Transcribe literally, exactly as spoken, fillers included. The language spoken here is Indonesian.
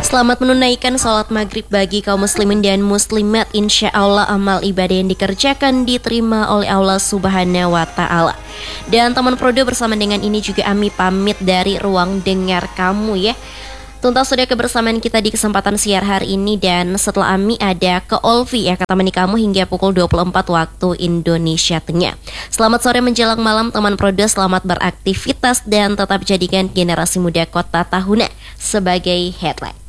Selamat menunaikan sholat maghrib bagi kaum muslimin dan muslimat. Insya Allah amal ibadah yang dikerjakan diterima oleh Allah Subhanahu wa Ta'ala. Dan teman Prodo bersama dengan ini juga Ami pamit dari ruang dengar kamu ya. Tuntas sudah kebersamaan kita di kesempatan siar hari ini. Dan setelah Ami ada ke Olvi ya, kata temani kamu hingga pukul dua puluh empat waktu Indonesia Tengah. Selamat sore menjelang malam teman Prodo, selamat beraktivitas dan tetap jadikan generasi muda kota Tahuna sebagai headline.